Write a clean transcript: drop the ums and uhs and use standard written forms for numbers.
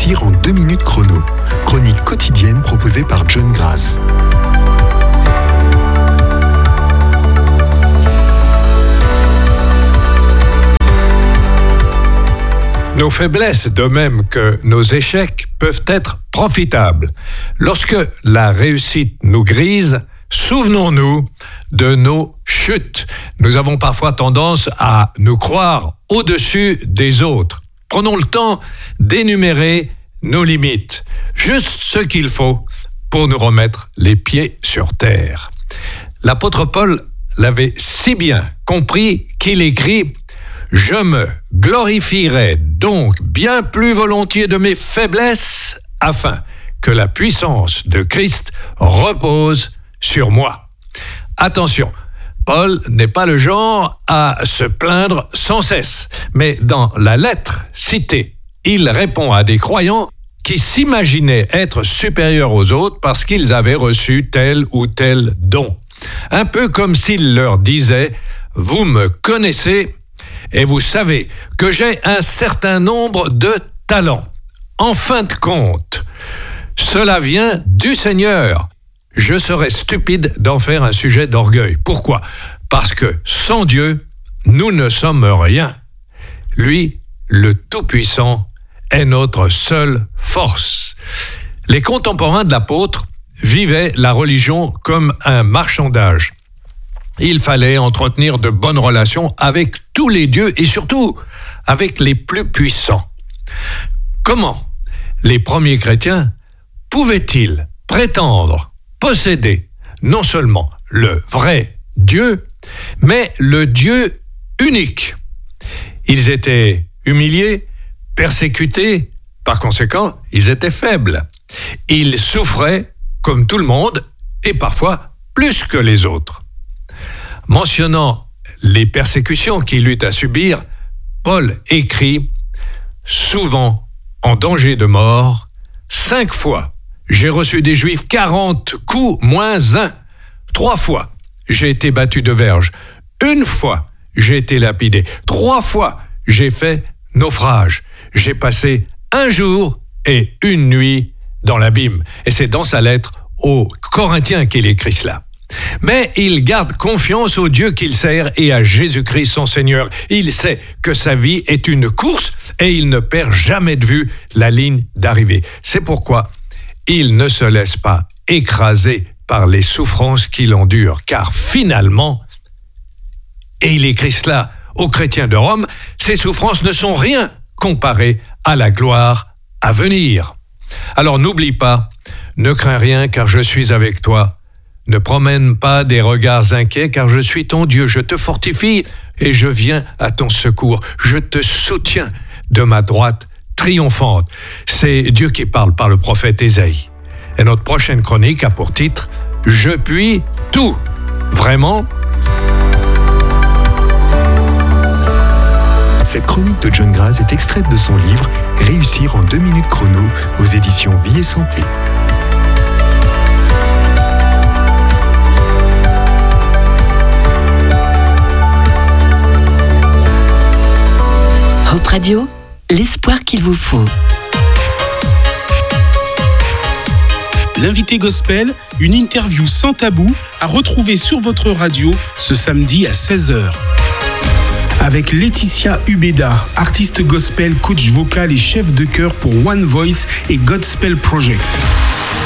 Réussir en 2 minutes chrono. Chronique quotidienne proposée par John Grass. Nos faiblesses, de même que nos échecs, peuvent être profitables. Lorsque la réussite nous grise, souvenons-nous de nos chutes. Nous avons parfois tendance à nous croire au-dessus des autres. Prenons le temps d'énumérer nos limites, juste ce qu'il faut pour nous remettre les pieds sur terre. L'apôtre Paul l'avait si bien compris qu'il écrit « Je me glorifierai donc bien plus volontiers de mes faiblesses afin que la puissance de Christ repose sur moi. » Attention, Paul n'est pas le genre à se plaindre sans cesse, mais dans la lettre citée, il répond à des croyants qui s'imaginaient être supérieurs aux autres parce qu'ils avaient reçu tel ou tel don. Un peu comme s'il leur disait « Vous me connaissez et vous savez que j'ai un certain nombre de talents. En fin de compte, cela vient du Seigneur. Je serais stupide d'en faire un sujet d'orgueil. Pourquoi ? Parce que sans Dieu, nous ne sommes rien. Lui, le Tout-Puissant, est notre seule force. » Les contemporains de l'apôtre vivaient la religion comme un marchandage. Il fallait entretenir de bonnes relations avec tous les dieux et surtout avec les plus puissants. Comment les premiers chrétiens pouvaient-ils prétendre posséder non seulement le vrai Dieu, mais le Dieu unique? Ils étaient humiliés, persécutés, par conséquent, ils étaient faibles. Ils souffraient comme tout le monde et parfois plus que les autres. Mentionnant les persécutions qu'il eut à subir, Paul écrit « Souvent en danger de mort, 5 fois, j'ai reçu des Juifs 40 coups moins 1. 3 fois, j'ai été battu de verge. 1 fois, j'ai été lapidé. 3 fois, j'ai fait naufrage. J'ai passé 1 jour et 1 nuit dans l'abîme. » Et c'est dans sa lettre aux Corinthiens qu'il écrit cela. Mais il garde confiance au Dieu qu'il sert et à Jésus-Christ son Seigneur. Il sait que sa vie est une course et il ne perd jamais de vue la ligne d'arrivée. C'est pourquoi il ne se laisse pas écraser par les souffrances qu'il endure, car finalement, et il écrit cela aux chrétiens de Rome, ces souffrances ne sont rien comparées à la gloire à venir. Alors n'oublie pas, ne crains rien car je suis avec toi. Ne promène pas des regards inquiets, car je suis ton Dieu. Je te fortifie et je viens à ton secours. Je te soutiens de ma droite triomphante. C'est Dieu qui parle par le prophète Ésaïe. Et notre prochaine chronique a pour titre « Je puis tout ». Vraiment ? Cette chronique de John Grass est extraite de son livre « Réussir en 2 minutes chrono » aux éditions Vie et Santé. Hope Radio, l'espoir qu'il vous faut. L'invité gospel, une interview sans tabou à retrouver sur votre radio ce samedi à 16h. Avec Laetitia Ubeda, artiste gospel, coach vocal et chef de chœur pour One Voice et Godspell Project.